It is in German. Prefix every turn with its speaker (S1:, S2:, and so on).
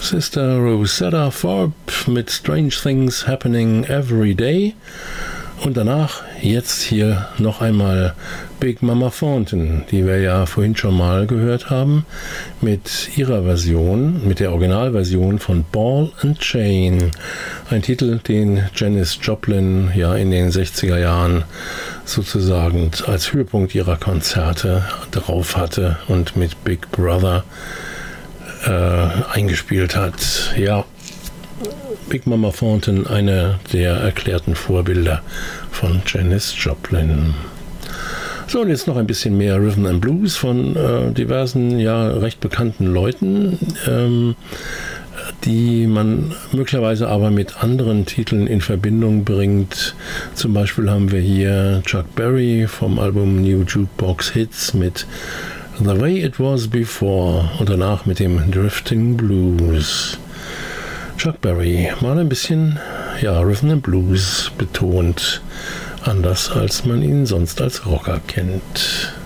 S1: Sister Rosetta Tharpe mit Strange Things Happening Every Day. Und danach jetzt hier noch einmal Big Mama Thornton, die wir ja vorhin schon mal gehört haben, mit ihrer Version, mit der Originalversion von Ball and Chain. Ein Titel, den Janis Joplin ja in den 60er Jahren sozusagen als Höhepunkt ihrer Konzerte drauf hatte und mit Big Brother eingespielt hat. Ja, Big Mama Thornton, eine der erklärten Vorbilder von Janis Joplin. So, und jetzt noch ein bisschen mehr Rhythm and Blues von diversen, ja, recht bekannten Leuten, die man möglicherweise aber mit anderen Titeln in Verbindung bringt. Zum Beispiel haben wir hier Chuck Berry vom Album New Jukebox Hits mit The Way It Was Before und danach mit dem Drifting Blues. Chuck Berry, mal ein bisschen, ja, Rhythm and Blues betont, anders als man ihn sonst als Rocker kennt.